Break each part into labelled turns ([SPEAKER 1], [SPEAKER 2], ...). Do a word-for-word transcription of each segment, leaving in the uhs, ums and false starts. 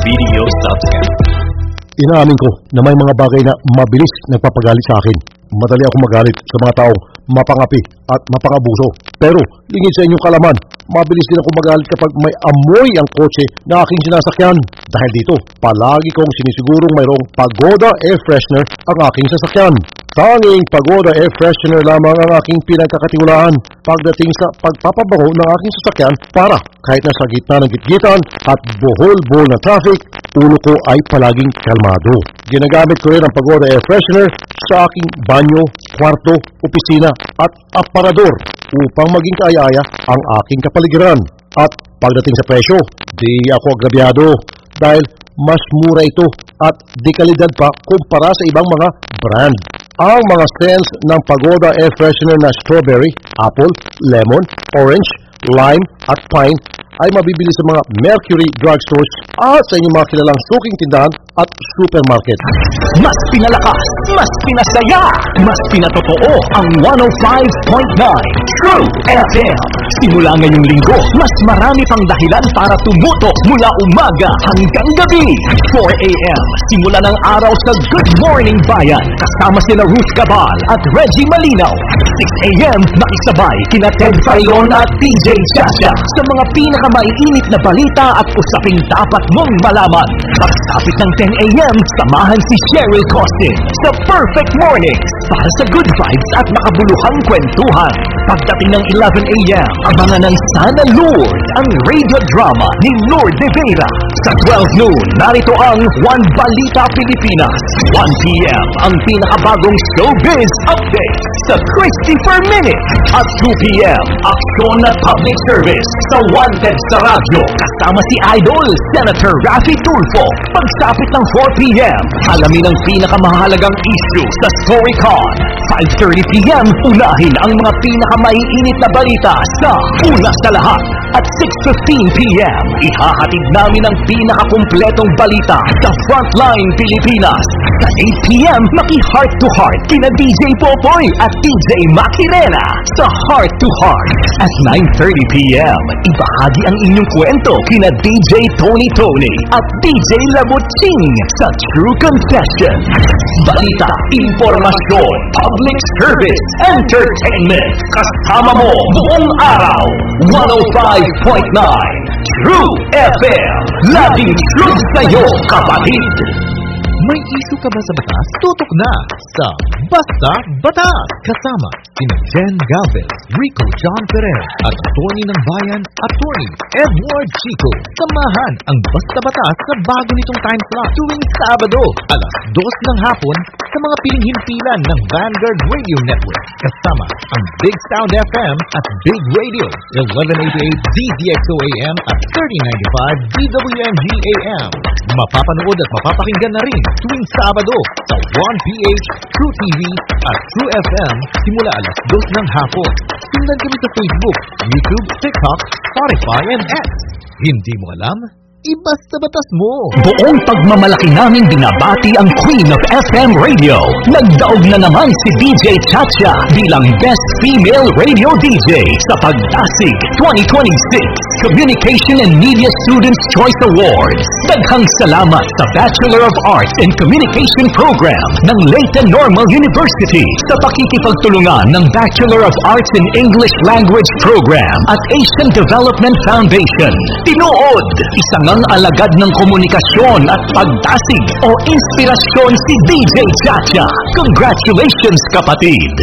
[SPEAKER 1] video subscan.
[SPEAKER 2] Inaamin ko na may mga bagay na mabilis nagpapagalit sa akin. Madali ako magalit sa mga taong mapangapi at mapangabuso. Pero, lingid sa inyong kalaman, mabilis din ako magalit kapag may amoy ang kotse na aking sinasakyan. Dahil dito, palagi kong sinisigurong mayroong Pagoda Air Freshener ang aking sasakyan. Tanging Pagoda Air Freshener lamang ang aking pinagkakatiwalaan pagdating sa pagpapabango ng aking sasakyan para kahit nasa gitna ng gitgitan at buhol-buhol na traffic, ulo ko ay palaging kalmado. Ginagamit ko rin ang Pagoda Air Freshener sa aking banyo, kwarto, opisina at aparador upang maging kaaya-aya ang aking kapaligiran. At pagdating sa presyo, di ako agrabyado dahil mas mura ito at di kalidad pa kumpara sa ibang mga brand. Ang mga scents ng Pagoda Air Freshener na strawberry, apple, lemon, orange, lime at pine ay mabibili sa mga Mercury drugstores at sa inyong mga kilalang suking tindahan at supermarket.
[SPEAKER 1] Mas pinalakas, mas pinasaya, mas pinatotoo ang one oh five point nine True F M. Simula ngayong linggo, mas marami pang dahilan para tumutok mula umaga hanggang gabi. four a.m. Simula ng araw sa Good Morning Bayan. Kasama sila Ruth Cabal at Reggie Malinaw. six a.m. Makisabay kina Ted Fayon at D J Chacha sa mga pinakamaiinit na balita at usaping dapat mong malaman. Pagkapit ng ten a.m. samahan si Cheryl Costin sa Perfect Mornings para sa good vibes at makabuluhang kwentuhan. Pagdating ng eleven a.m. abangan ng Sana Lord ang radio drama ni Lord De Vera. Sa twelve noon, narito ang One Balita Pilipinas. one p.m. ang pinakabagong showbiz update sa Christopher Minute. At two p.m. aksyon at public service sa Wanted sa radyo. Kasama si Idol Senator Raffy Tulfo. Pagsapit ng four p.m. alamin ang pinakamahalagang issue sa StoryCon. five thirty p.m. unahin ang mga pinakamaiinit na balita sa Una sa Lahat. At six fifteen p.m. ihahatid namin ang pinakakumpletong balita sa Frontline Pilipinas. Sa eight p.m. maki-heart to heart kina D J Popoy at D J Macarena sa Heart to Heart. At nine thirty p.m. ibahagi ang inyong kwento kina D J Tony Tony at D J Labuching sa True Confession. Balita, impormasyon, public service, entertainment. Kasama mo buong araw. one oh five point nine True F M. Laging true sa'yo, kapatid.
[SPEAKER 3] May issue ka ba sa batas? Tutok na sa Basta Batas. Kasama sina Jen Galvez, Rico John Ferrer at attorney ng bayan, attorney Edward Chico. Samahan ang Basta Batas sa bago nitong time slot tuwing Sabado, alas dos ng hapon sa mga piling-himpilan ng Vanguard Radio Network. Kasama ang Big Sound F M at Big Radio, eleven eighty-eight D Z X O A M at thirty ninety-five D W M G A M. Mapapanood at mapapakinggan na rin tuwing Sabado sa one P H, True T V at True F M simula alas dos ng hapon. Tingnan kami sa Facebook, YouTube, TikTok, Spotify, and X. Hindi mo alam? Ibasta batas mo!
[SPEAKER 1] Buong pagmamalaki namin binabati ang Queen of F M Radio. Nagdaog na naman si D J Chacha bilang Best Female Radio D J sa Pagdasig twenty twenty-six Communication and Media Students Choice Awards. Daghang salamat sa Bachelor of Arts in Communication Program ng Leyte Normal University sa pakikipagtulungan ng Bachelor of Arts in English Language Program at Asian Development Foundation. Tinuod, isang ang alagad ng komunikasyon at pagdasig o inspirasyon si D J Chacha. Congratulations, kapatid!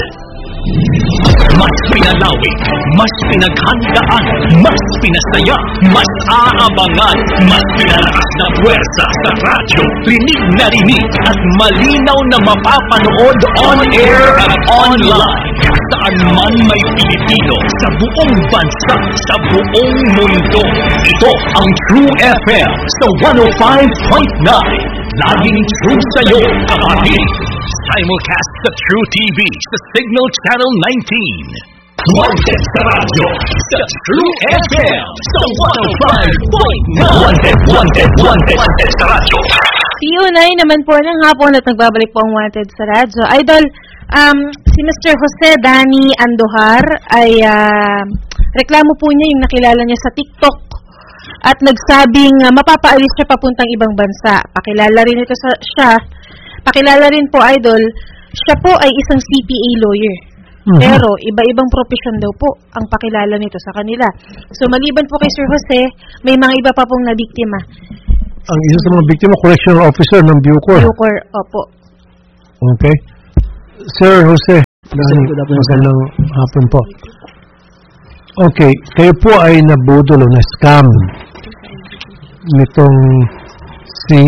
[SPEAKER 1] Mas pinalawig, mas pinaghandaan, mas pinasaya, mas aabangan, mas pinalakas na puwersa sa radyo, rinig na rinig at malinaw na mapapanood on-air at online. Saan man may Pilipino sa buong bansa, sa buong mundo. Ito ang True F M sa one oh five point nine. Laging true sa'yo, kapatid. Simulcast sa True T V sa Signal Channel nineteen. Wanted sa radyo sa True F M sa one oh five point nine. Wanted, wanted, wanted, wanted sa radyo.
[SPEAKER 4] Iunay naman po ng hapon at nagbabalik po ang Wanted sa radyo. Idol, um, si Mister Jose Danny Andujar ay uh, reklamo po niya yung nakilala niya sa TikTok at nagsabing uh, mapapaalis siya papuntang ibang bansa. Pakilala rin ito sa siya. Pakilala rin po, Idol, siya po ay isang C P A lawyer. Mm-hmm. Pero iba-ibang profesyon daw po ang pakilala nito sa kanila. So maliban po kay Sir Jose, may mga iba pa pong nabiktima.
[SPEAKER 2] Ang isa sa mga biktima, correctional officer ng Bucor.
[SPEAKER 4] Bucor, opo.
[SPEAKER 2] Okay. Sir Jose, magandang hapon po. Okay, kayo po ay nabudol o na-scam nitong si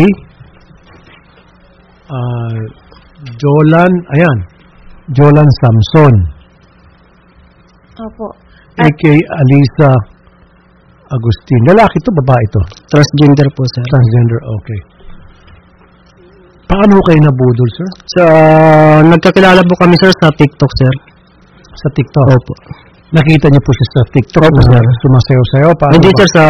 [SPEAKER 2] uh, Jolan, ayan, Jolan Samson.
[SPEAKER 4] Opo.
[SPEAKER 2] A K A Alisa Agustin. Lalaki to, babae to?
[SPEAKER 5] Transgender po, sir.
[SPEAKER 2] Transgender, okay. Paano kayo nabudol, sir?
[SPEAKER 5] So, nagkakilala po kami, sir, sa TikTok, sir.
[SPEAKER 2] Sa TikTok?
[SPEAKER 5] Opo.
[SPEAKER 2] Nakita niyo po siya sa TikTok?
[SPEAKER 5] Opo, sir.
[SPEAKER 2] Sumasayaw-sayaw?
[SPEAKER 5] Hindi, sir, sa...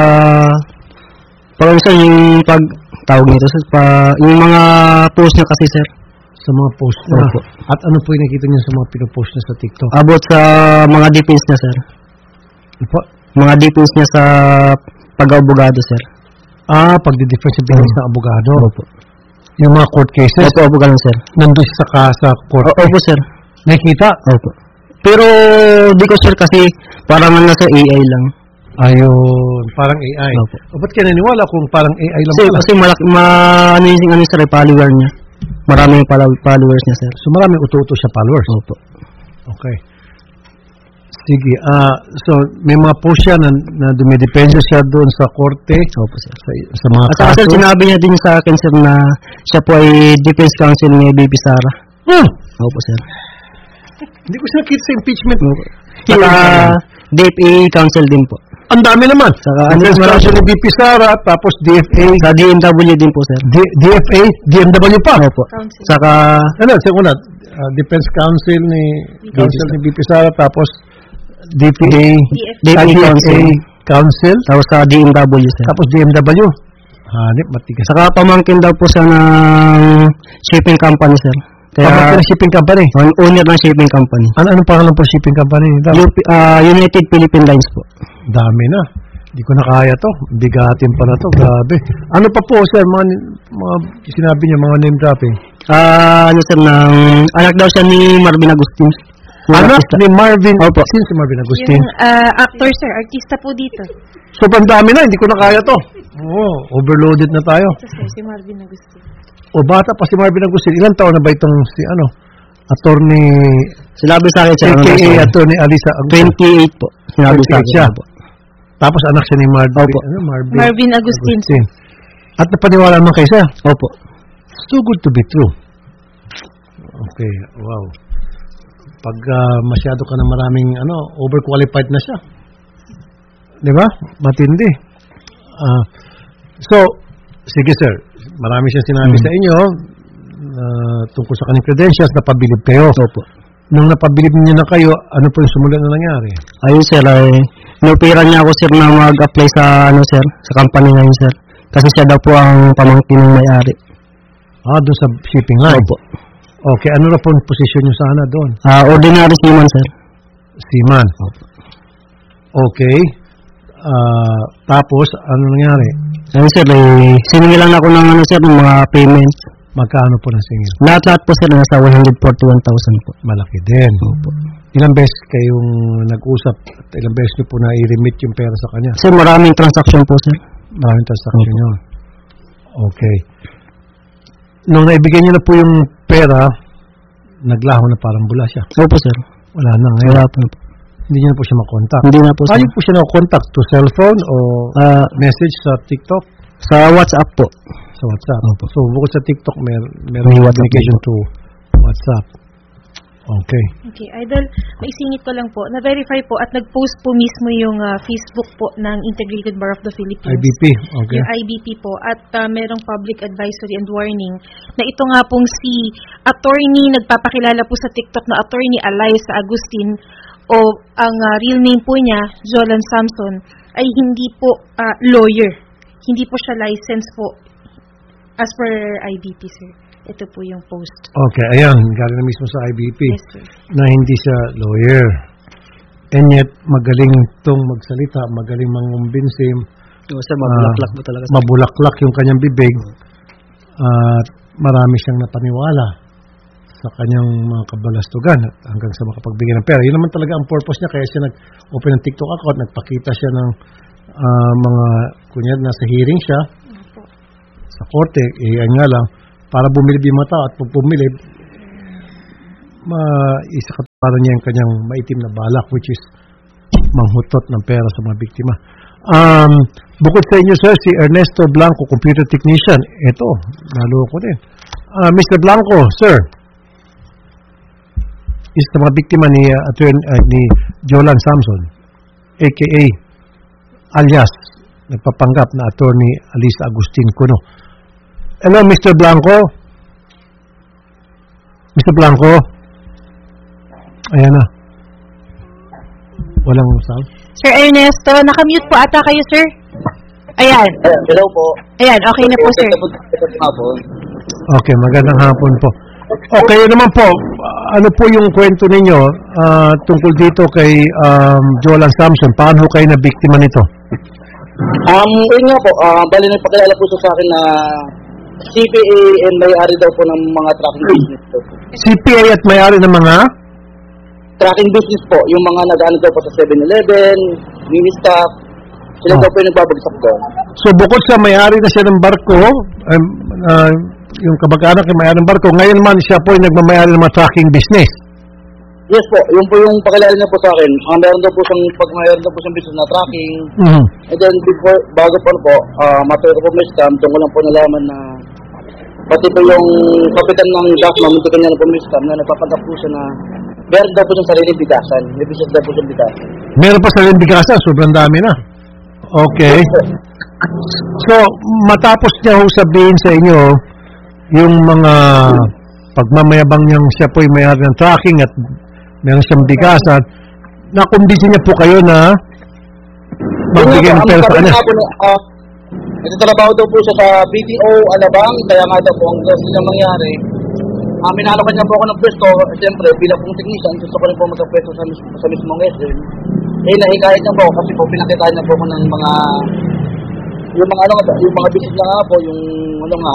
[SPEAKER 5] Parang sir, yung pag... Tawag nito, sir, pa, yung mga post niya kasi, sir.
[SPEAKER 2] Sa mga post niya?
[SPEAKER 5] Opo.
[SPEAKER 2] At ano po yung nakita niyo sa mga pinopost niya sa TikTok?
[SPEAKER 5] About sa mga defense niya, sir.
[SPEAKER 2] Ano po?
[SPEAKER 5] Mga defense niya sa pag-abogado, sir.
[SPEAKER 2] Ah, pagdi-defense sa defense ng abogado?
[SPEAKER 5] Opo.
[SPEAKER 2] Yung mga court cases?
[SPEAKER 5] Opo, opo, ganun, sir.
[SPEAKER 2] Nandun siya sa, sa court?
[SPEAKER 5] O, opo, sir.
[SPEAKER 2] Nakita?
[SPEAKER 5] Opo. Pero, di ko, sir, kasi parang ano, sir, A I lang.
[SPEAKER 2] Ayun, parang A I.
[SPEAKER 5] Opo.
[SPEAKER 2] O, ba't ka naniniwala kung parang A I lang
[SPEAKER 5] Kasi,
[SPEAKER 2] pala?
[SPEAKER 5] kasi malaki, ma, ano yung, ano, sir, follower niya. Maraming followers niya, sir.
[SPEAKER 2] So, maraming uto-uto siya followers?
[SPEAKER 5] Opo.
[SPEAKER 2] Okay. Sige, ah, so, may mga post siya na, na dumidepensa siya doon sa korte?
[SPEAKER 5] Opo, sir.
[SPEAKER 2] Sa, sa mga
[SPEAKER 5] At saka, sir,
[SPEAKER 2] kaso?
[SPEAKER 5] sinabi niya din sa akin, sir, na siya po ay defense counsel ni Baby Sara.
[SPEAKER 2] Hmm!
[SPEAKER 5] Opo, sir.
[SPEAKER 2] Hindi ko siya nakita sa impeachment.
[SPEAKER 5] Opo. Saka, D F A counsel din po.
[SPEAKER 2] Ang dami naman.
[SPEAKER 5] Saka, ano,
[SPEAKER 2] Defense
[SPEAKER 5] marami-
[SPEAKER 2] counsel ni B P Sara, tapos D F A,
[SPEAKER 5] Sa D M W din po, sir.
[SPEAKER 2] D- DFA, D M W pa.
[SPEAKER 5] Opo.
[SPEAKER 4] Counsel.
[SPEAKER 5] Saka,
[SPEAKER 2] Ano, sa una, uh, defense counsel ni counsel ni B P Sara, tapos D P A,
[SPEAKER 5] D F A counsel.
[SPEAKER 2] counsel,
[SPEAKER 5] tapos sa D M W, sir.
[SPEAKER 2] tapos D M W. Hanip, matigas.
[SPEAKER 5] Saka, pamangkin daw po siya ng shipping company, sir.
[SPEAKER 2] Kaya,
[SPEAKER 5] Kaya,
[SPEAKER 2] ng shipping company.
[SPEAKER 5] on- owner ng shipping company.
[SPEAKER 2] Ano, anong pangalan po shipping company? Dami.
[SPEAKER 5] U P, ah, United Philippine Lines po.
[SPEAKER 2] Dami na. Hindi ko na kaya to. Bigatin pa na to. Grabe. Ano pa po, sir? Mga, mga sinabi niya, mga name dropping.
[SPEAKER 5] Ah, ano, sir, ng, anak daw siya ni Marvin Agustin.
[SPEAKER 2] Anak ni Marvin.
[SPEAKER 5] Opo.
[SPEAKER 2] Sino si Marvin Agustin?
[SPEAKER 4] Yung uh, actor, sir, artista po dito.
[SPEAKER 2] So, pandami na. Hindi ko na kaya to. Oo, overloaded na tayo.
[SPEAKER 4] Ito, sir, si Marvin Agustin.
[SPEAKER 2] O, bata pa si Marvin Agustin. Ilan taon na ba itong si, ano, attorney,
[SPEAKER 5] Sinabi sa akin, sir,
[SPEAKER 2] A
[SPEAKER 5] ano,
[SPEAKER 2] K A
[SPEAKER 5] sir,
[SPEAKER 2] attorney Alisa Agustin.
[SPEAKER 5] twenty-eight po. Sinabi sa akin.
[SPEAKER 2] siya.
[SPEAKER 5] Opo.
[SPEAKER 2] Tapos anak siya ni Marvin.
[SPEAKER 5] Opo.
[SPEAKER 2] Ano, Marvin,
[SPEAKER 4] Marvin Agustin.
[SPEAKER 2] At napaniwala naman kayo siya.
[SPEAKER 5] Opo.
[SPEAKER 2] So good to be true. Okay, wow. Pag ah, masyado ka na maraming ano, overqualified na siya. 'Di ba? Matindi. Ah, so, sige sir, marami siyang sinabi
[SPEAKER 5] Hmm.
[SPEAKER 2] sa inyo ah, tungkol sa kanyang credentials, napabilib kayo.
[SPEAKER 5] Opo.
[SPEAKER 2] Nung napabilib niyo na kayo, ano po yung sumunod na nangyari?
[SPEAKER 5] Ayun, sir, ay inupiran niya ako, sir, na mag-apply sa, ano, sir, sa company ngayon, sir. Kasi siya daw po ang pamangkin ng may-ari.
[SPEAKER 2] Ah, doon sa shipping line.
[SPEAKER 5] Opo.
[SPEAKER 2] Okay, ano na po ang posisyon niyo sana doon?
[SPEAKER 5] Ah, ordinary seaman, sir.
[SPEAKER 2] Seaman. Okay. Ah, tapos, ano nangyari?
[SPEAKER 5] Ayun, sir, ay siningilan ako ng, ano, sir, ng mga payments.
[SPEAKER 2] Magkano po na singil?
[SPEAKER 5] Lahat-lahat po, sir, nasa one hundred forty-one thousand po.
[SPEAKER 2] Malaki din.
[SPEAKER 5] Opo.
[SPEAKER 2] Ilang beses kayong nag-usap at ilang beses niyo po na-remit yung pera sa kanya?
[SPEAKER 5] Sir, maraming transaction po, sir.
[SPEAKER 2] Maraming transaction yun. Okay. Nung naibigay niyo na po yung pera, naglaho na parang bula siya.
[SPEAKER 5] Opo, sir.
[SPEAKER 2] Wala na ngayon.
[SPEAKER 5] Wala po.
[SPEAKER 2] Hindi niyo na po siya makontak.
[SPEAKER 5] Hindi na po, sir.
[SPEAKER 2] Paano po siya na-contact? To cellphone o
[SPEAKER 5] Ah,
[SPEAKER 2] message sa TikTok?
[SPEAKER 5] sa WhatsApp po.
[SPEAKER 2] Sa WhatsApp.
[SPEAKER 5] Opo.
[SPEAKER 2] So, bukod sa TikTok, may, may,
[SPEAKER 5] May WhatsApp
[SPEAKER 2] communication to WhatsApp. Okay.
[SPEAKER 4] Okay, Idol, maisingit ko lang po. Na-verify po at nag-post po mismo yung ah, Facebook po ng Integrated Bar of the Philippines.
[SPEAKER 2] I B P. Okay.
[SPEAKER 4] Yung I B P po. At ah, merong public advisory and warning na ito nga pong si attorney, nagpapakilala po sa TikTok na attorney Alisa Agustin o ang ah, real name po niya, Jolan Samson, ay hindi po ah, lawyer. Hindi po siya licensed po as per I B P, sir. Ito po yung post.
[SPEAKER 2] Okay, ayan. Galing na mismo sa I B P.
[SPEAKER 4] Yes, sir.
[SPEAKER 2] Na hindi siya lawyer. And yet, magaling itong magsalita, magaling mangumbinsim,
[SPEAKER 5] Oo, sir, mabulaklak po talaga. Sir.
[SPEAKER 2] Mabulaklak yung kanyang bibig at marami siyang napaniwala sa kanyang mga kabalastugan hanggang sa makapagbigay ng pera. Yun naman talaga ang purpose niya kaya siya nag-open ng TikTok account, nagpakita siya ng uh, mga, kunyari nasa hearing siya sa korte, eh yan nga lang, para bumilib yung mata at pag bumilib, maisakataparan niya yung kanyang maitim na balak which is manghutot ng pera sa mga biktima. Um, bukod sa inyo, sir, si Ernesto Blanco, computer technician. Ito, naloko din. Uh, Mister Blanco, sir, is sa mga biktima ni, uh, attorney, uh, ni Jolan Samson, a k a alias, nagpapanggap na attorney Alisa Agustin Cuno. Hello, Mister Blanco? Mister Blanco? Ayan na. Walang sound?
[SPEAKER 4] Sir Ernesto, nakamute po ata kayo, sir. Ayan.
[SPEAKER 6] Hello po.
[SPEAKER 4] Ayan, okay na po, sir.
[SPEAKER 2] Okay, magandang hapon po. Okay, naman po, ano po yung kwento ninyo uh, tungkol dito kay um, Jolan Samson? Paano kayo na biktima nito?
[SPEAKER 6] Um, yun nga po, uh, bali nagpakilala po sa akin na C P A and may-ari daw po ng mga tracking business po.
[SPEAKER 2] C P A at may-ari ng mga?
[SPEAKER 6] Tracking business po, yung mga nag-ano daw po sa seven eleven, mini-stock, sila
[SPEAKER 2] Oh.
[SPEAKER 6] daw po yung nagbabagsak doon.
[SPEAKER 2] So bukod sa may-ari na siya ng barko, um, uh, yung kabag-anak yung may-ari ng barko, ngayon man siya po yung nagmamayari ng mga tracking business.
[SPEAKER 6] Yes po, yun po yung pakilala niya po sa akin. Uh, meron daw po siyang, pag mayroon daw po siyang business na tracking,
[SPEAKER 2] Mm-hmm.
[SPEAKER 6] and then before, bago po po, uh, matuwa ko po may scam, doon ko lang po nalaman na pati po yung kapitan ng Daphne, munti kanya na po may scam, na nagpapanggap po siya na meron daw po siyang sariling bigasan. May business daw po siyang bigasan.
[SPEAKER 2] Meron pa sa rin bigasan, sobrang dami na. Okay. So, matapos niya ho sabihin sa inyo yung mga pagmamayabang niyang siya po yung may-ari ng tracking at meron siyang bigasan, nakumbisi niya po kayo na magbigay ng pera sa kanya.
[SPEAKER 6] Uh, nagtatrabaho daw po siya sa B T O Alabang, kaya nga daw po ang gusto niya mangyari. Uh, minalokan niya po ako ng pwesto, siyempre bilang pong technician, gusto ko rin po magka-pwesto sa, mis- sa mismong S M. Eh, nahikayat niya po kasi po pinakitaan niya po ako ng mga yung mga ano nga, yung mga business na nga po, yung ano nga.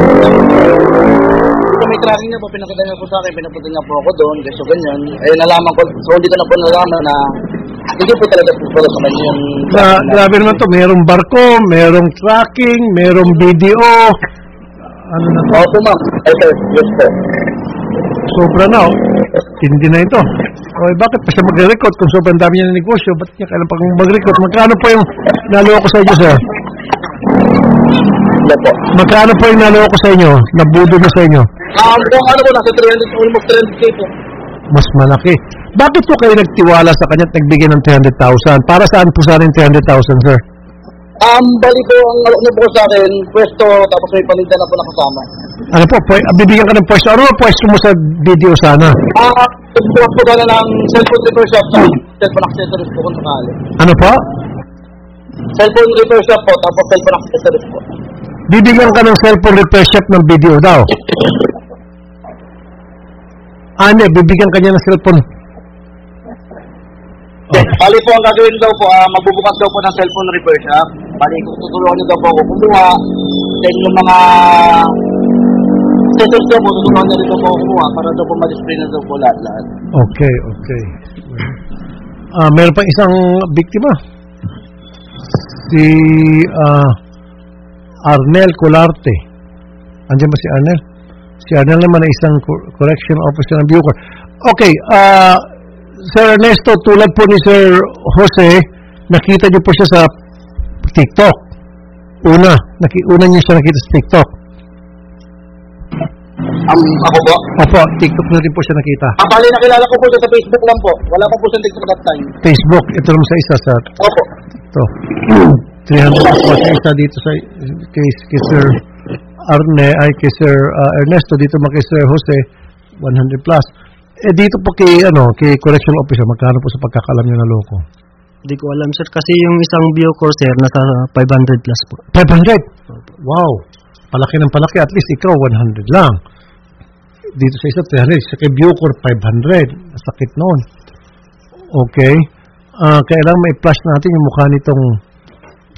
[SPEAKER 6] Ito may tracking niya po, pinakita niya po sa akin, pinapunta niya po ako doon, kasi ganyan. Eh, nalaman ko, so hindi ko na po nalaman na hindi po talaga po pala sa kanya yung...
[SPEAKER 2] Na, grabe naman to, merong barko, merong tracking, merong video. Ano na to?
[SPEAKER 6] Opo ma'am, ay sir, yes po.
[SPEAKER 2] Sobra na, oh. Hindi na ito. Okay, bakit pa siya magre-record kung sobrang dami niya ng negosyo? Ba't niya kailan pang mag-record? Magkano po yung naloko sa inyo, sir?
[SPEAKER 6] Yes po.
[SPEAKER 2] Magkano po yung naloko sa inyo? Nabudo na sa inyo?
[SPEAKER 6] Um, kung ano po, nasa three hundred, almost three hundred K po.
[SPEAKER 2] Mas malaki. Bakit po kayo nagtiwala sa kanya at nagbigay ng three hundred thousand? Para saan po sana yung three hundred thousand, sir?
[SPEAKER 6] Um, bali po, ang ano po sa akin, pwesto, tapos may paninda na po nakasama.
[SPEAKER 2] Ano po? Pwe, bibigyan ka ng pwesto. Ano po pwesto mo sa video sana?
[SPEAKER 6] Ah, uh, po ka na ng cellphone repair shop sa cellphone accessories po kung sakali.
[SPEAKER 2] Ano po?
[SPEAKER 6] Cellphone repair shop po, tapos cellphone accessories po.
[SPEAKER 2] Bibigyan ka ng cellphone repair shop ng video daw. Ah, hindi. Bibigyan ka niya ng cellphone.
[SPEAKER 6] Okay. Bali po ang gagawin daw po, uh, magbubukas daw po ng cellphone repair shop. Bali kung tutulungan niyo daw po ako kumuha. Then yung mga accessories daw po, tutulungan niyo rin daw po ako kumuha para daw po ma-display na daw po lahat-lahat.
[SPEAKER 2] Okay, okay. Ah, meron pa isang biktima. Si ah, Arnel Colarte. Andiyan ba si Arnel? Si Arnel naman ay isang cor- correction officer ng Bucor. Okay, ah, Sir Ernesto, tulad po ni Sir Jose, nakita niyo po siya sa TikTok. Una, naki, una niyo siya nakita sa TikTok.
[SPEAKER 6] Um, ako po?
[SPEAKER 2] Opo, TikTok na rin po siya nakita.
[SPEAKER 6] Ah, bali nakilala ko po siya sa Facebook lang po. Wala pa po siya TikTok that time.
[SPEAKER 2] Facebook, ito naman sa isa sa
[SPEAKER 6] Opo.
[SPEAKER 2] ito. three hundred po sa isa dito sa kay, kay Sir Arne, ay kay Sir uh, Ernesto, dito mga kay Sir Jose, one hundred plus. Eh dito po kay ano, kay correction officer, magkano po sa pagkakalam niyo na loko?
[SPEAKER 5] Hindi ko alam, sir. Kasi yung isang Bucor, sir, nasa five hundred plus po.
[SPEAKER 2] five hundred? Wow. Palaki ng palaki. At least ikaw, one hundred lang. Dito sa isa, three hundred. Sa kay Bucor, five hundred. Sakit noon. Okay. Uh, kailangan may flash natin yung mukha nitong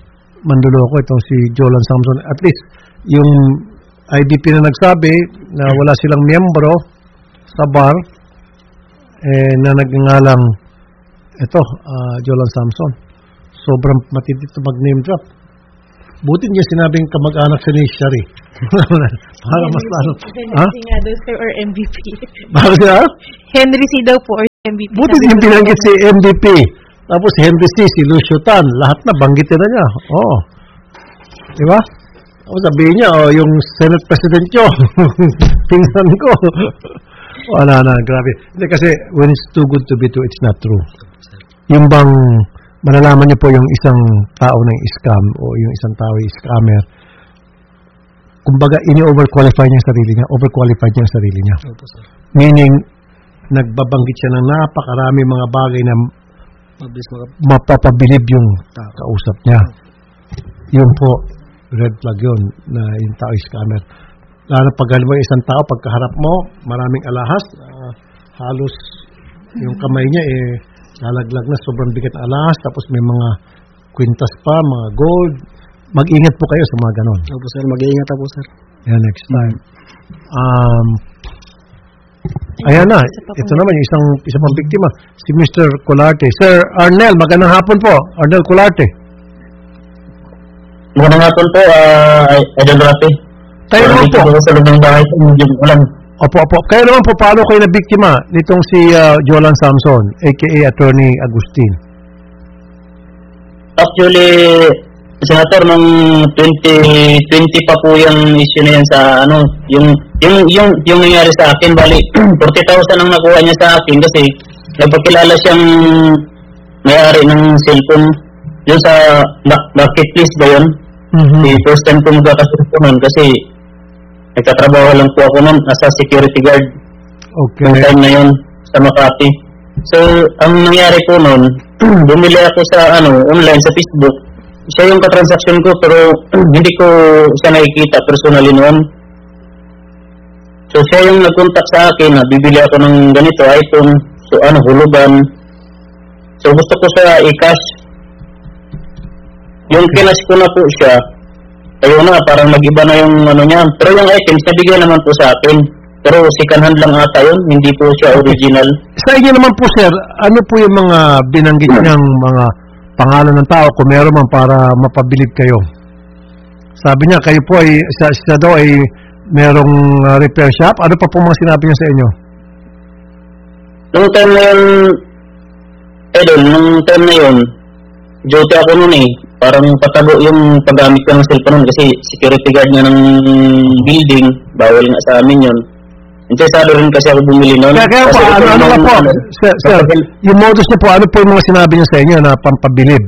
[SPEAKER 2] manduloko itong si Jolan Samson. At least, yung I B P na nagsabi na wala silang miyembro sa bar, eh, na nagngangalang ito, uh, Jolan Samson. Sobrang matindi ito mag-name drop. Buti niya sinabing kamag-anak siya ni Shari. Para mas lalo. Ha?
[SPEAKER 4] Henry nga daw, sir, or M V P.
[SPEAKER 2] Bakit siya?
[SPEAKER 4] Henry C daw po, or M V P.
[SPEAKER 2] Buti niya binanggit si M V P. Tapos Henry C, si Lucio Tan. Lahat na, banggitin na niya. Oo. Di ba? Tapos sabihin niya, oh, yung Senate President nyo. Tingnan ko. Wala na, grabe. Hindi kasi, when it's too good to be true, it's not true. Yung bang, malalaman niyo po yung isang tao na yung scam o yung isang tao yung scammer, kumbaga, ini-overqualify niya yung sarili niya, overqualified niya yung sarili niya. Meaning, nagbabanggit siya ng napakarami mga bagay na mapapabilib yung kausap niya. Yung po, red flag yun, na yung tao yung scammer. Lalo pag galing mo yung isang tao, pagkaharap mo, maraming alahas, uh, halos yung kamay niya, eh, lalaglag na, sobrang bigat na alahas, tapos may mga kwintas pa, mga gold. Mag-ingat po kayo sa mga ganon.
[SPEAKER 5] Opo sir, mag-iingat po sir.
[SPEAKER 2] Yeah, next time. Um, ayan na, ito naman yung isang, isang pang biktima, si Mister Colarte. Sir Arnel, magandang hapon po. Arnel Colarte.
[SPEAKER 7] Magandang hapon po, uh, Idol Rafi.
[SPEAKER 2] Kayo naman po.
[SPEAKER 7] Sa loob ng bahay po, medyo ulan.
[SPEAKER 2] Opo, opo. Kayo naman po, paano kayo na biktima nitong si uh, Jolan Samson, a k a. Attorney Agustin?
[SPEAKER 7] Actually, Senator, nung twenty twenty pa po yung issue na yan sa ano, yung yung yung yung nangyari sa akin, bali forty thousand ang nakuha niya sa akin kasi nagpakilala siyang may-ari ng cellphone yun sa marketplace ba yun?
[SPEAKER 2] Mm-hmm.
[SPEAKER 7] The first time ko magkakasunod nun kasi nagtatrabaho lang po ako nun as a security guard.
[SPEAKER 2] Okay.
[SPEAKER 7] Yung time na yun sa Makati. So, ang nangyari po nun, bumili ako sa ano online sa Facebook. Siya yung katransaksyon ko pero hindi ko siya nakikita personally noon. So siya yung nag-contact sa akin na bibili ako ng ganito item, so ano, hulugan. So gusto ko siya i-cash. Yung kinash ko na po siya, ayun na, parang mag-iba na yung ano niya. Pero yung items, nabigyan naman po sa akin. Pero second hand lang ata yun, hindi po siya original.
[SPEAKER 2] Sa inyo naman po sir, ano po yung mga binanggit niyang mga pangalan ng tao kung meron man para mapabilib kayo? Sabi niya, kayo po ay, siya, siya daw ay merong uh, repair shop. Ano pa po mga sinabi niya sa inyo?
[SPEAKER 7] Nung time na yun, Idol, nung time na yun, duty ako nun eh. Parang patago yung paggamit ko ng cellphone nun kasi security guard niya ng building, bawal nga sa amin yun. Interesado rin kasi ako bumili nun.
[SPEAKER 2] Kaya kaya po,
[SPEAKER 7] kasi
[SPEAKER 2] ano, ano ka po?
[SPEAKER 7] Ano,
[SPEAKER 2] sir, sir, yung modus niya po, ano po yung mga sinabi niya sa inyo na pampabilib?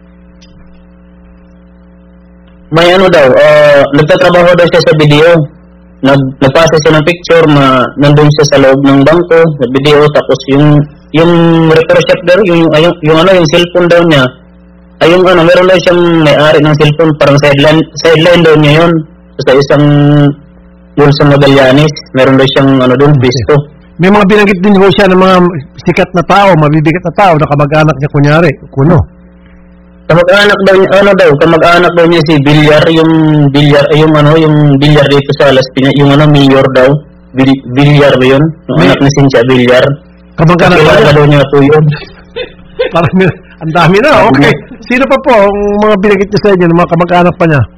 [SPEAKER 7] May ano daw, uh, nagtatrabaho daw siya sa video. Nag, nagpasa siya ng picture na nandun siya sa loob ng bangko, sa video, tapos yung yung repair shop daw, yung, yung, yung ano, yung cellphone daw niya, ay yung ano, meron daw siyang may-ari ng cellphone, parang sideline, sideline daw niya yun. So, sa isang yun sa Magallanes, meron daw siyang ano doon, bisto.
[SPEAKER 2] May mga binanggit din ho siya ng mga sikat na tao, mabibigat na tao, na kamag-anak niya kunyari, kuno.
[SPEAKER 7] Kamag-anak daw niya, ano daw, kamag-anak daw niya si Villar, yung Villar, yung ano, yung Villar dito sa Las Piñas, yung ano, mayor daw, Villar ba yun? Yung may, anak ni Cynthia Villar.
[SPEAKER 2] Kamag-anak
[SPEAKER 7] daw daw niya po yun.
[SPEAKER 2] Parang, ang dami na, okay. Sino pa po ang mga binanggit niya sa inyo, ng mga kamag-anak pa niya?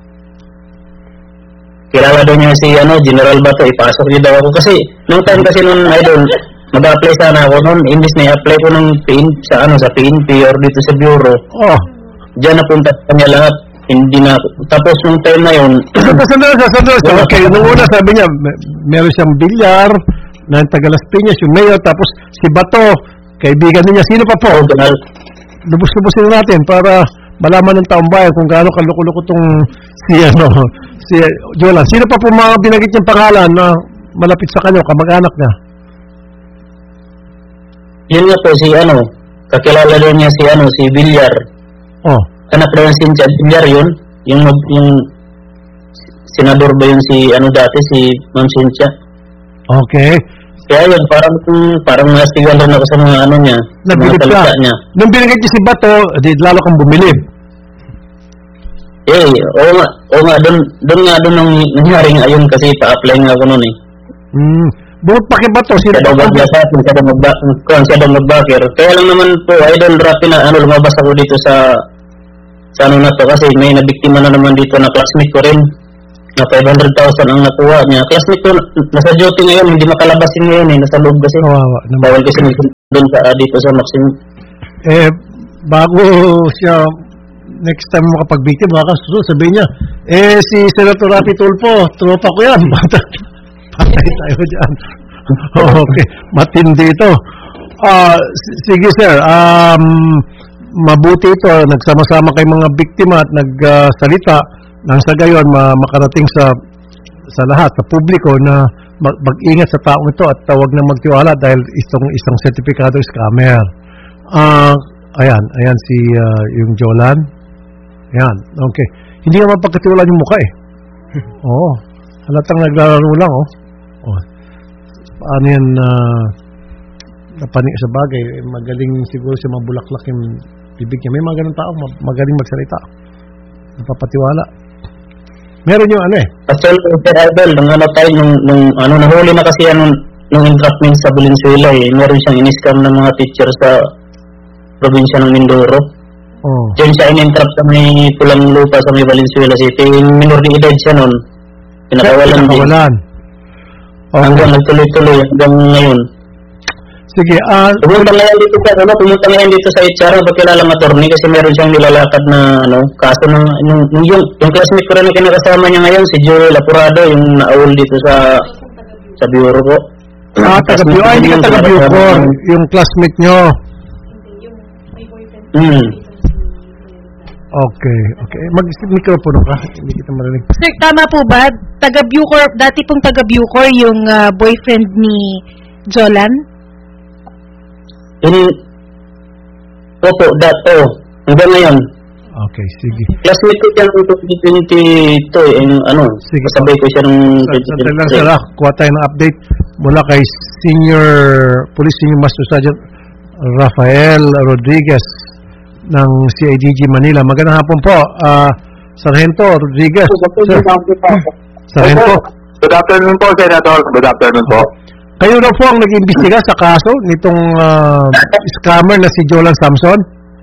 [SPEAKER 7] Kilala daw niya si ano, General Bato, ipasok niya daw ako. Kasi, nung time kasi nung idol, mag-apply sana ako noon, imbis na i-apply ko ng P N P, sa ano, sa P N P or dito sa bureau.
[SPEAKER 2] Oh.
[SPEAKER 7] Diyan napunta kanya lahat. Hindi na, tapos nung time na yun.
[SPEAKER 2] Sandali, sandali, sandali. Okay, nung una sabi niya, meron siyang bilyar, na taga Las Piñas, yung mayor, tapos si Bato, kaibigan niya. Sino pa po? Lubos-lubosin natin para malaman ng taong bayan kung gaano kaluko-luko itong si, ano, si Jolan. Sino pa po mga binagit niyang pangalan na malapit sa kanya, kamag-anak niya?
[SPEAKER 7] Yun nga po, si ano, kakilala doon niya si ano, si Villar.
[SPEAKER 2] Oh.
[SPEAKER 7] Anak daw yung si Villar yun. Yung, yung senador ba yun si, ano dati, si Ma'am Cynthia.
[SPEAKER 2] Okay.
[SPEAKER 7] Kaya yun, parang, parang nastigal rin ako sa mga ano niya,
[SPEAKER 2] mga salita niya. Nung binigay niya si Bato, di, lalo kang bumilib.
[SPEAKER 7] Eh, oo nga, oo nga, doon, doon nga doon nang nangyari nga yun kasi pa-apply nga ako noon eh.
[SPEAKER 2] Hmm. Bukod pa kay Bato, sino
[SPEAKER 7] Siya daw
[SPEAKER 2] pa?
[SPEAKER 7] bagla sa akin, siya daw magba- kung siya daw mag-backer. Kaya lang naman po, Idol Rapi na ano, lumabas ako dito sa sa ano na to kasi may nabiktima na naman dito na classmate ko rin. Na five hundred thousand ang nakuha niya. Classmate ko, nasa duty ngayon, hindi makalabasin ngayon eh, nasa loob kasi.
[SPEAKER 2] Kawawa naman.
[SPEAKER 7] Bawal kasi doon sa, uh, dito sa Maxim.
[SPEAKER 2] Eh, bago siya next time makapagbiktim, baka susunod, sabihin niya, eh, si Senator Rapi Tulfo, tropa ko yan. Patay tayo dyan. Okay, matindi ito. Ah, s- sige sir, um, mabuti ito, nagsama-sama kay mga biktima at nagsalita nang sa gayon ma- makarating sa sa lahat, sa publiko na mag- mag-ingat sa taong ito at tawag na magtiwala dahil isang isang sertipikado scammer. Ah, ayan, ayan si ah, yung Jolan. Ayan, okay. Hindi naman pagkatiwalaan yung mukha eh. Oo. Halatang naglalaro lang oh. Oh. Paano yan na uh, napanik sa bagay, eh, magaling siguro siya mabulaklak yung bibig niya. May mga ganun tao, ma- magaling magsalita. Napapatiwala. Meron yung ano eh.
[SPEAKER 7] Actually, Sir Idol, nung ano tayo, nung, nung ano, nahuli na kasi yan nung, nung entrapment sa Valenzuela eh. Meron siyang in-scam ng mga teacher sa probinsya ng Mindoro.
[SPEAKER 2] Oh.
[SPEAKER 7] Diyan siya in-entrap sa may pulang lupa sa may Valenzuela City. Yung minor de edad siya nun. Pinakawalan din.
[SPEAKER 2] Pinakawalan. Okay.
[SPEAKER 7] Hanggang nagtuloy-tuloy hanggang ngayon.
[SPEAKER 2] Sige, ah,
[SPEAKER 7] Pumunta ngayon dito sa ano, pumunta ngayon dito sa H R, ba't kilalang attorney kasi meron siyang nilalakad na ano, kaso ng yung yung, yung, yung classmate ko rin na kinakasama niya ngayon, si Joel Apurado, yung naawol dito sa sa bureau ko.
[SPEAKER 2] ah, taga-Bucor. Ay, hindi ka taga-Bucor. Yung classmate nyo.
[SPEAKER 7] Hmm.
[SPEAKER 2] Okay, okay. Mag-microphone ka. Hindi kita marinig.
[SPEAKER 4] Sir, tama po ba? Taga-Bucor, dati pong taga-Bucor yung ah, boyfriend ni Jolan?
[SPEAKER 7] Yung opo, dato. Hanggang ngayon.
[SPEAKER 2] Okay, sige.
[SPEAKER 7] Classmate ko siya noong twenty twenty-two, eh, yung ano,
[SPEAKER 2] Sige.
[SPEAKER 7] kasabay ko siya nung
[SPEAKER 2] Sandali lang sir, ah. Kuha tayo ng update mula kay Senior Police Senior Master Sergeant Rafael Rodriguez ng C I D G Manila. Magandang hapon po, ah, Sargento Rodriguez. Sir, Sargento,
[SPEAKER 8] Good afternoon po, Senator. Good afternoon po.
[SPEAKER 2] kayo na po ang nag-imbestiga sa kaso nitong ah, scammer na si Jolan Samson?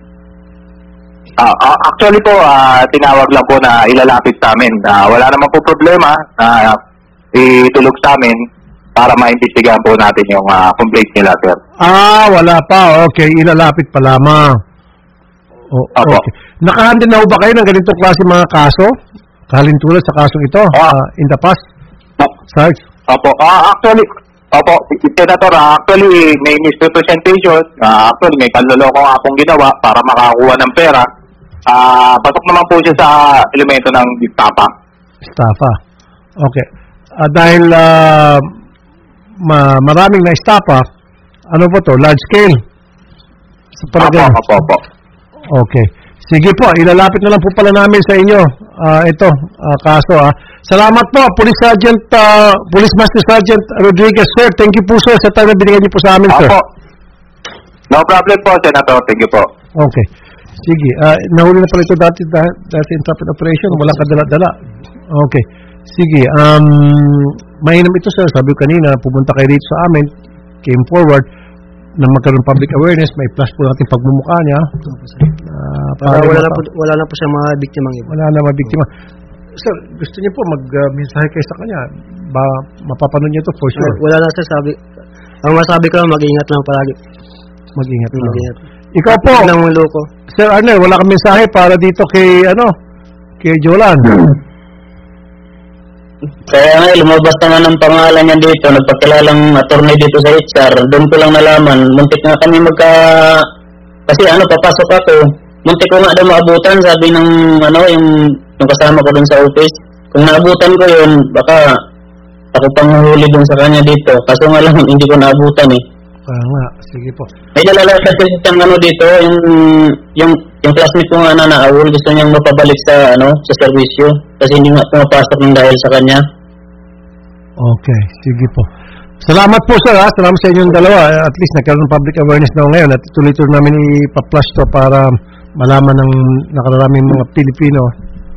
[SPEAKER 8] Ah, ah, actually po, ah, tinawag lang po na ilalapit sa amin. Ah, wala naman po problema na itulog sa amin para maimbestigahan po natin yung ah, complaint nila, sir.
[SPEAKER 2] Ah, wala pa. Okay, ilalapit pa lamang. Oh,
[SPEAKER 8] Opo.
[SPEAKER 2] okay. Nakahandle na ho ba kayo ng ganitong klase mga kaso? Kahalintulad sa kasong ito
[SPEAKER 8] Ah.
[SPEAKER 2] ah, in the past? Sarge?
[SPEAKER 8] Opo, ah, actually, opo, Senator, ah, actually may misrepresentation. Ah, actually, may panloloko nga pong ginawa para makakuha ng pera. Ah, pasok naman po siya sa elemento ng estafa.
[SPEAKER 2] Estafa. Okay. Ah, dahil ah, ma- maraming na estafa, ano po to? Large scale? Sa
[SPEAKER 8] Opo,
[SPEAKER 2] palagay.
[SPEAKER 8] opo, opo.
[SPEAKER 2] Okay. Sige po, ilalapit na lang po pala namin sa inyo. Ah, ito, ah, kaso ah. Salamat po, Police Sergeant, ah, Police Master Sergeant Rodriguez, sir. Thank you po, sir, sa time na binigyan niyo po sa amin, sir.
[SPEAKER 8] Opo. No problem po, Senator. Thank you po.
[SPEAKER 2] Okay. Sige. Ah, nahuli na pala ito dati, dati, dati in traffic operation. Walang kadala-dala. Okay. Sige. Um, mainam ito, sir. Sabi ko kanina, pumunta kayo dito sa amin, came forward, na magkaroon public awareness, may plus po natin pagmumukha niya. Ah,
[SPEAKER 5] Para wala na
[SPEAKER 2] maka-
[SPEAKER 5] po, wala na po siya mga biktimang iba.
[SPEAKER 2] wala na mabiktima. Sir, gusto niyo po mag-mensahe kayo sa kanya. Ba, mapapanood niyo ito for sure.
[SPEAKER 5] Wala na sir, sabi. Ang masabi ko lang, mag-ingat lang palagi.
[SPEAKER 2] Mag-ingat lang.
[SPEAKER 5] Mag-ingat.
[SPEAKER 2] Ikaw po,
[SPEAKER 5] Nang loko.
[SPEAKER 2] Sir Arnel, wala kang mensahe para dito kay, ano, kay Jolan.
[SPEAKER 7] Kaya nga, lumabas naman ang pangalan niya dito, nagpakilalang attorney dito sa H R, doon ko lang nalaman, muntik nga kami magka, kasi ano, papasok ako, muntik ko nga daw maabutan, sabi ng, ano, yung, yung kasama ko doon sa office, kung naabutan ko yun, baka ako pang huli doon sa kanya dito, kaso nga lang, hindi ko naabutan eh.
[SPEAKER 2] Ah, nga, sige po.
[SPEAKER 7] May nalalakad kasi siyang ano dito, yung, yung, yung classmate ko nga na naawol, gusto niyang mapabalik sa, ano, sa servisyo, kasi hindi nga pumapasok ng dahil sa kanya.
[SPEAKER 2] Okay, sige po. Salamat po sir ha, salamat sa inyong dalawa. At least nagkaroon ng public awareness na ngayon at tuloy-tuloy namin ipa-flash to para malaman ng nakararaming mga Pilipino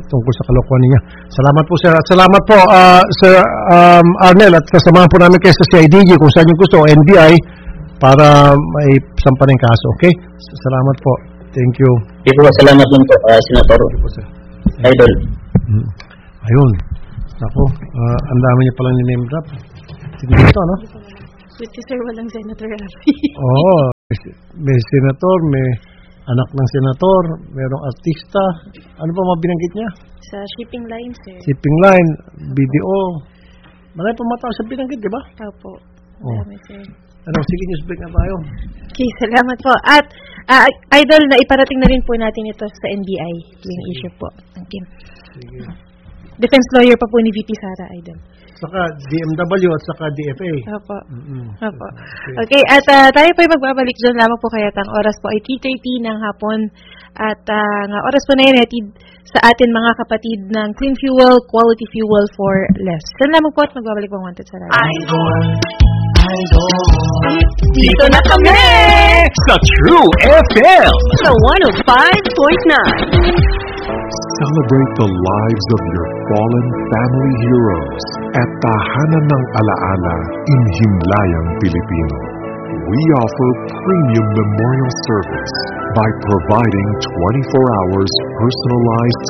[SPEAKER 2] tungkol sa kalokohan niya. Salamat po, sir. At salamat po, ah, Sir um, Arnel, at kasamahan po namin kayo sa C I D G kung saan yung gusto, o N B I, para may sampa ng kaso. Okay? Salamat po. Thank you.
[SPEAKER 7] Hindi po, salamat lang po, uh, Senator.
[SPEAKER 2] Thank you po, sir.
[SPEAKER 7] Idol.
[SPEAKER 2] Hmm. Ayun. Ako, uh, ang dami niya palang ni-name drop. Sige dito, no?
[SPEAKER 4] With sir, walang senator.
[SPEAKER 2] Oo. May senator, may anak ng senator, mayroong artista. Ano pa mga binanggit niya?
[SPEAKER 4] Sa shipping line, sir.
[SPEAKER 2] Shipping line, B D O. Marami pa mga tao sa binanggit, di ba?
[SPEAKER 4] Opo.
[SPEAKER 2] Oh.
[SPEAKER 4] Marami, sir.
[SPEAKER 2] Ano, sige, news break na tayo.
[SPEAKER 4] Okay, salamat po. At, uh, Idol, na iparating na rin po natin ito sa N B I, yung issue po. Okay.
[SPEAKER 2] Sige.
[SPEAKER 4] Defense lawyer pa po ni V P Sara, Idol.
[SPEAKER 2] Saka D M W at saka D F A.
[SPEAKER 4] Opo.
[SPEAKER 2] Mm-hmm.
[SPEAKER 4] Opo. Okay, at uh, tayo po ay magbabalik dyan lamang po kaya ang oras po ay three thirty ng hapon. At uh, nga oras po na yun, hatid sa atin mga kapatid ng clean fuel, quality fuel for less. Dyan lamang po at magbabalik po ang Wanted sa radio.
[SPEAKER 1] Idol, Idol, dito na kami sa True F M sa one oh five point nine.
[SPEAKER 9] Celebrate the lives of your fallen family heroes at Tahanan ng Alaala in Himlayang, Pilipino. We offer premium memorial service by providing twenty-four hours personalized